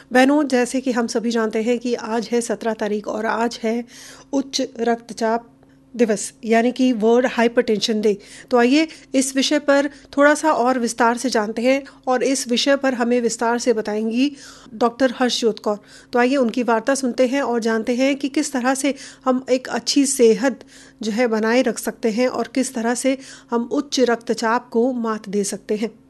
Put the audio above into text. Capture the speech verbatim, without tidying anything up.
बहनों, जैसे कि हम सभी जानते हैं कि आज है सत्रह तारीख और आज है उच्च रक्तचाप दिवस, यानी कि वर्ल्ड हाइपरटेंशन डे। तो आइए इस विषय पर थोड़ा-सा और विस्तार से जानते हैं और इस विषय पर हमें विस्तार से बताएँगी डॉक्टर हर्षजोत कौर। तो आइए उनकी वार्ता सुनते हैं और जानते हैं कि किस तरह से हम एक अच्छी सेहत जो है बनाए रख सकते हैं और किस तरह से हम उच्च रक्तचाप को मात दे सकते हैं।